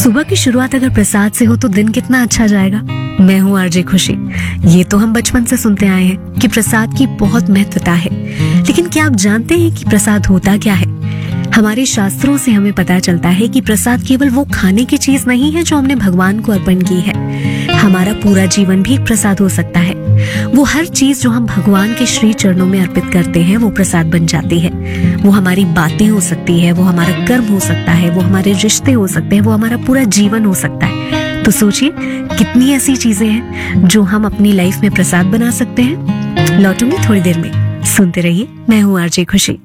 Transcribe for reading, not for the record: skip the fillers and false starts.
सुबह की शुरुआत अगर प्रसाद से हो तो दिन कितना अच्छा जाएगा। मैं हूँ आरजे खुशी। ये तो हम बचपन से सुनते आए हैं कि प्रसाद की बहुत महत्वता है, लेकिन क्या आप जानते हैं कि प्रसाद होता क्या है? हमारे शास्त्रों से हमें पता चलता है कि प्रसाद केवल वो खाने की चीज नहीं है जो हमने भगवान को अर्पण की है। हमारा पूरा जीवन भी एक प्रसाद हो सकता है। वो हर चीज जो हम भगवान के श्री चरणों में अर्पित करते हैं वो प्रसाद बन जाती है। वो हमारी बातें हो सकती है, वो हमारा कर्म हो सकता है, वो हमारे रिश्ते हो सकते हैं, वो हमारा पूरा जीवन हो सकता है। तो सोचिए कितनी ऐसी चीजें हैं जो हम अपनी लाइफ में प्रसाद बना सकते हैं। लौटूंगी थोड़ी देर में, सुनते रहिए। मैं हूँ आरजे खुशी।